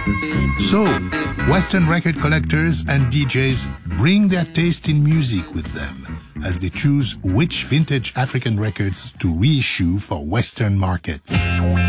So, Western record collectors and DJs bring their taste in music with them as they choose which vintage African records to reissue for Western markets.